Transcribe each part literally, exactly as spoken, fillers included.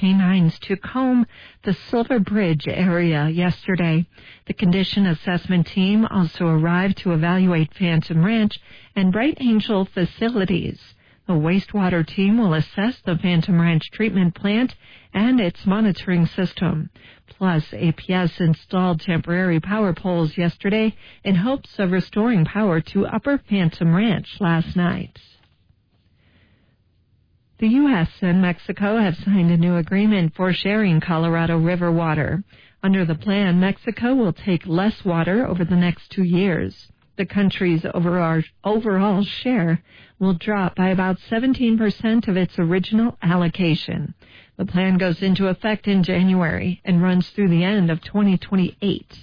canines to comb the Silver Bridge area yesterday. The condition assessment team also arrived to evaluate Phantom Ranch and Bright Angel facilities. The wastewater team will assess the Phantom Ranch treatment plant and its monitoring system. Plus, A P S installed temporary power poles yesterday in hopes of restoring power to Upper Phantom Ranch last night. The U S and Mexico have signed a new agreement for sharing Colorado River water. Under the plan, Mexico will take less water over the next two years. The country's overall, overall share will drop by about seventeen percent of its original allocation. The plan goes into effect in January and runs through the end of twenty twenty-eight.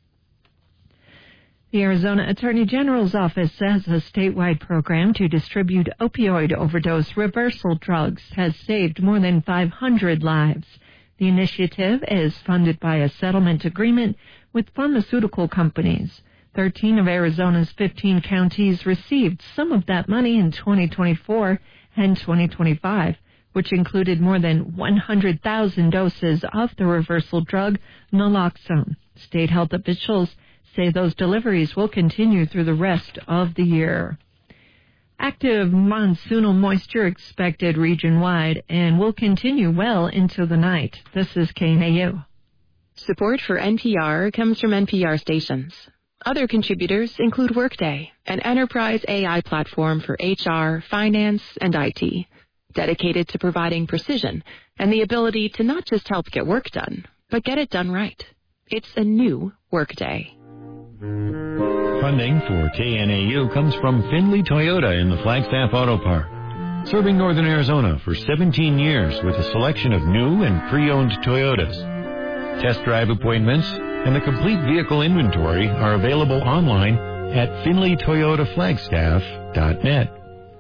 The Arizona Attorney General's office says a statewide program to distribute opioid overdose reversal drugs has saved more than five hundred lives. The initiative is funded by a settlement agreement with pharmaceutical companies. thirteen of Arizona's fifteen counties received some of that money in twenty twenty-four and twenty twenty-five, which included more than one hundred thousand doses of the reversal drug naloxone. State health officials say those deliveries will continue through the rest of the year. Active monsoonal moisture expected region-wide and will continue well into the night. This is K N A U. Support for N P R comes from N P R stations. Other contributors include Workday, an enterprise A I platform for H R, finance, and I T, dedicated to providing precision and the ability to not just help get work done, but get it done right. It's a new Workday. Funding for K N A U comes from Findlay Toyota in the Flagstaff Auto Park, serving northern Arizona for seventeen years with a selection of new and pre-owned Toyotas. Test drive appointments and the complete vehicle inventory are available online at finley toyota flagstaff dot net.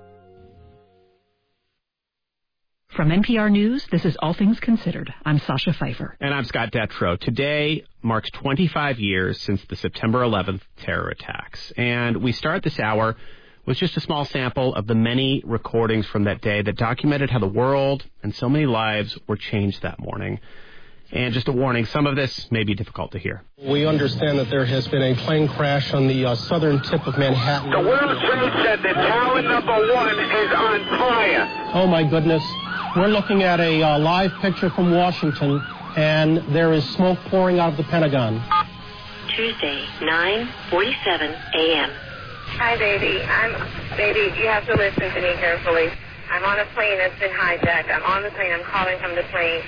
From N P R News, this is All Things Considered. I'm Sasha Pfeiffer. And I'm Scott Detrow. Today marks twenty-five years since the September eleventh terror attacks. And we start this hour with just a small sample of the many recordings from that day that documented how the world and so many lives were changed that morning. And just a warning, some of this may be difficult to hear. We understand that there has been a plane crash on the uh, southern tip of Manhattan. The World Trade Center, tower number one, is on fire. Oh, my goodness. We're looking at a uh, live picture from Washington, and there is smoke pouring out of the Pentagon. Tuesday, nine forty-seven a.m. Hi, baby. I'm, baby, you have to listen to me carefully. I'm on a plane that's been hijacked. I'm on the plane. I'm calling from the plane.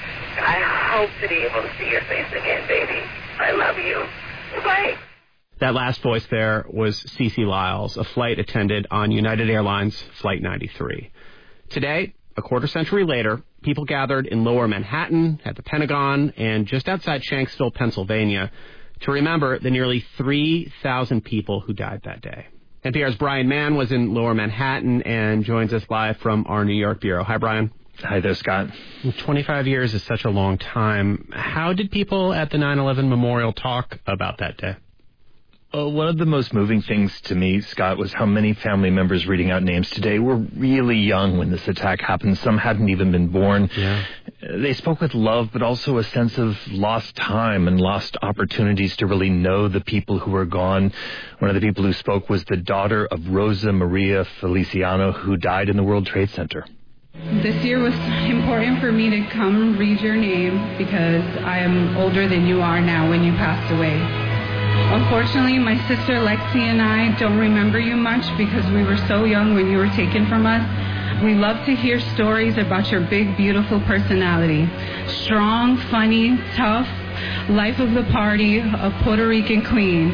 I hope to be able to see your face again, baby. I love you. Bye. That last voice there was Cece Lyles, a flight attendant on United Airlines Flight ninety-three. Today, a quarter century later, people gathered in lower Manhattan, at the Pentagon, and just outside Shanksville, Pennsylvania, to remember the nearly three thousand people who died that day. N P R's Brian Mann was in lower Manhattan and joins us live from our New York bureau. Hi, Brian. Hi there, Scott. twenty-five years is such a long time. How did people at the nine eleven memorial talk about that day? Well, one of the most moving things to me, Scott, was how many family members reading out names today were really young when this attack happened. Some hadn't even been born. Yeah. They spoke with love, but also a sense of lost time and lost opportunities to really know the people who were gone. One of the people who spoke was the daughter of Rosa Maria Feliciano, who died in the World Trade Center. This year was important for me to come read your name because I am older than you are now when you passed away. Unfortunately, my sister Lexi and I don't remember you much because we were so young when you were taken from us. We love to hear stories about your big, beautiful personality. Strong, funny, tough, life of the party, a Puerto Rican queen.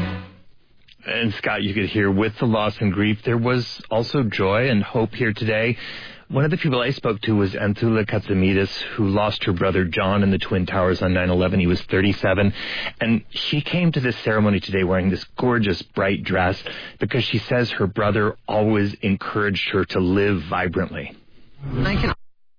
And Scott, you could hear with the loss and grief, there was also joy and hope here today. One of the people I spoke to was Anthula Katsamidis, who lost her brother John in the Twin Towers on nine eleven. He was thirty-seven. And she came to this ceremony today wearing this gorgeous, bright dress because she says her brother always encouraged her to live vibrantly. I can...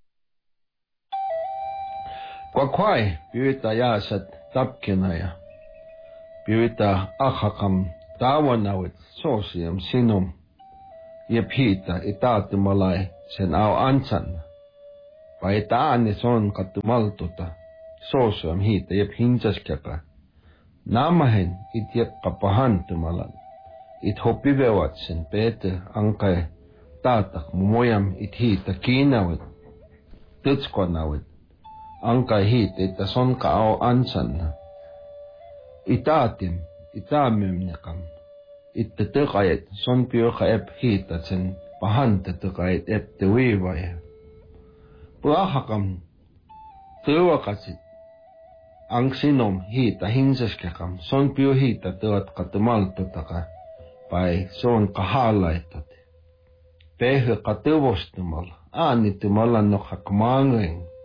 Kwakwai, biwita yasat tapkinaya. Biwita achakam tawanawit sosiam sinum. Yepita itatumalai sen au ansan. Pai taani son katumaltuta. Soosam hiitä jep hinsaskaka. Namahen it jep kapahantumalan. It hopivevatsen peete ankai taatak mumojam it hiitä kiinawit. Tutskwanawit. Ankai hiitä ita sonka ao ansanna. Itaatim, itaamymnikam. Itte tõqajat son pioqa ep hiitatsen pahante tõqajat ep te viivaja. Puahakam tõuaqatsit ang sinom hiita hinsaskakam son pio hiita tõat katumaltutaga pai son kahalaitat. Pehe ka tõvostumal, aanitumalan nohak maangeng